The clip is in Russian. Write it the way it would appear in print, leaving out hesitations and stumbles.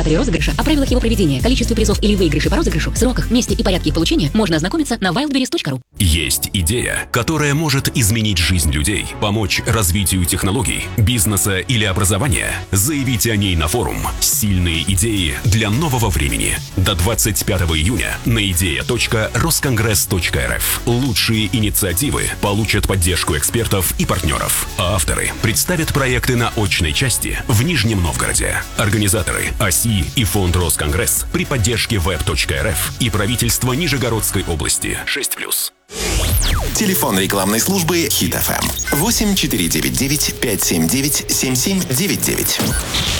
организаторе розыгрыша, о правилах его проведения, количестве призов или выигрыше по розыгрышу, сроках, месте и порядке их получения можно ознакомиться на wildberries.ru. Есть идея, которая может изменить жизнь людей, помочь развитию технологий, бизнеса или образования. Заявите о ней на форум «Сильные идеи для нового времени» до 25 июня на idea.roskoнгресс.рф. Лучшие инициативы получат поддержку экспертов и партнеров, а авторы представят проекты на очной части в Нижнем Новгороде. Организаторы ОСИ и фонд Росконгресс при поддержке web.рф и правительства Нижегородской области 6+. Телефон рекламной службы Хит FM 8499 579 7799.